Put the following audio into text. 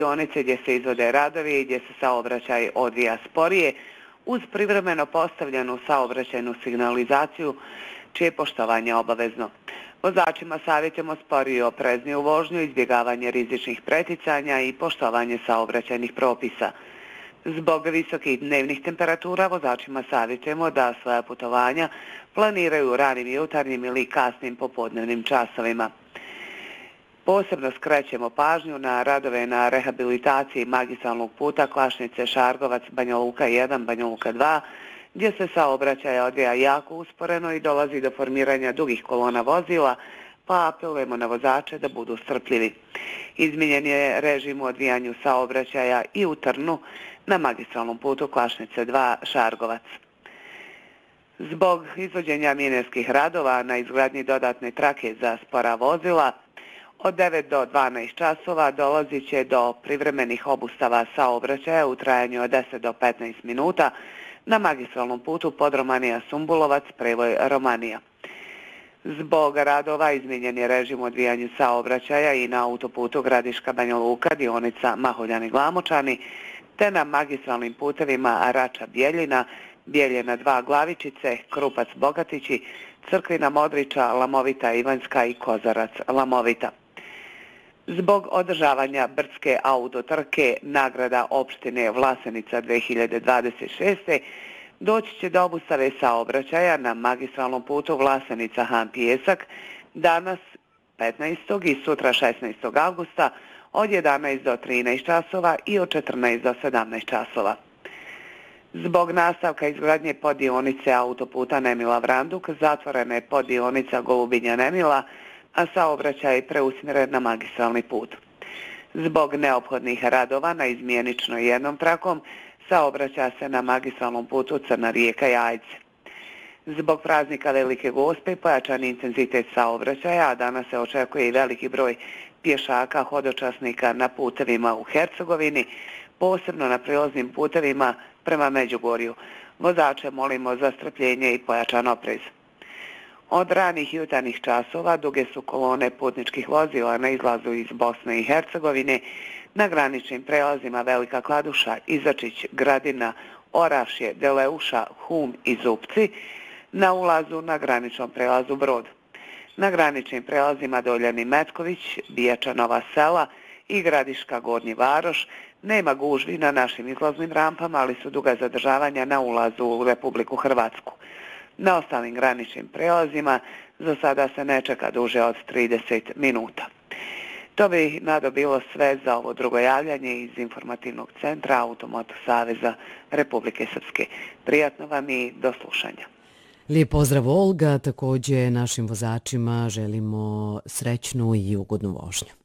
dionice gdje se izvode radovi i gdje se saobraćaj odvija sporije, uz privremeno postavljenu saobraćajnu signalizaciju, čije poštovanje obavezno. Vozačima savjetujemo sporiju i oprezniju vožnju, izbjegavanje rizičnih preticanja i poštovanje saobraćajnih propisa. Zbog visokih dnevnih temperatura vozačima savjetujemo da svoja putovanja planiraju ranim jutarnjim ili kasnim popodnevnim časovima. Posebno skrećemo pažnju na radove na rehabilitaciji magistralnog puta Klašnice-Šargovac, Banja Luka 1, Banja Luka 2, gdje se saobraćaj odvija jako usporeno i dolazi do formiranja dugih kolona vozila, pa apelujemo na vozače da budu strpljivi. Izmijenjen je režim u odvijanju saobraćaja i u Trnu na magistralnom putu Klašnice 2, Šargovac. Zbog izvođenja minerskih radova na izgradnji dodatne trake za spora vozila, od 9 do 12 časova dolazit će do privremenih obustava saobraćaja u trajanju od 10 do 15 minuta na magistralnom putu Podromanija-Sumbulovac, prevoj Romanija. Zbog radova izmijenjen je režim u odvijanju saobraćaja i na autoputu Gradiška-Banja Luka, dionica Maholjani-Glamočani, te na magistralnim putevima Rača-Bjeljina, Bjeljina 2 Glavičice, Krupac-Bogatići, Crkvina-Modriča, Lamovita Ivanjska i Kozarac-Lamovita. Zbog održavanja brdske autotrke nagrada opštine Vlasenica 2026. doći će do obustave saobraćaja na magistralnom putu Vlasenica-Han Pijesak danas 15. i sutra 16. avgusta od 11 do 13 časova i od 14 do 17 časova. Zbog nastavka izgradnje poddionice autoputa Nemila-Vranduk zatvorena je poddionica Golubinja-Nemila, a saobraćaj je preusmjeren na magistralni put. Zbog neophodnih radova na izmjenično jednom trakom saobraća se na magistralnom putu Crna Rijeka-Jajce. Zbog praznika Velike Gospe pojačan intenzitet saobraćaja, a danas se očekuje i veliki broj pješaka, hodočasnika na putevima u Hercegovini, posebno na prilaznim putevima prema Međugorju. Vozače molimo za strpljenje i pojačan oprez. Od ranih jutarnjih časova duge su kolone putničkih vozila na izlazu iz Bosne i Hercegovine, na graničnim prelazima Velika Kladuša, Izačić, Gradina, Orašje, Deleuša, Hum i Zupci, na ulazu na graničnom prelazu Brod. Na graničnim prelazima Doljani Metković, Bijača Nova Sela i Gradiška Gornji Varoš nema gužvi na našim izlaznim rampama, ali su duga zadržavanja na ulazu u Republiku Hrvatsku. Na ostalim graničnim prelazima za sada se ne čeka duže od 30 minuta. To bi nado bilo sve za ovo drugo javljanje iz Informativnog centra Automoto Saveza Republike Srpske. Prijatno vam i do slušanja. Lijep pozdrav Olga, također našim vozačima želimo srećnu i ugodnu vožnju.